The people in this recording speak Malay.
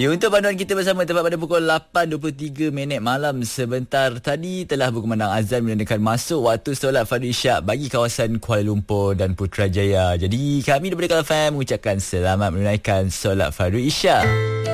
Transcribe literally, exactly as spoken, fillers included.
Ya, untuk panduan kita bersama tepat pada pukul lapan dua puluh tiga minit malam sebentar tadi telah berkumandang azan menandakan masuk waktu solat fardu isyak bagi kawasan Kuala Lumpur dan Putrajaya. Jadi kami daripada Kala F M mengucapkan selamat menunaikan solat fardu isyak.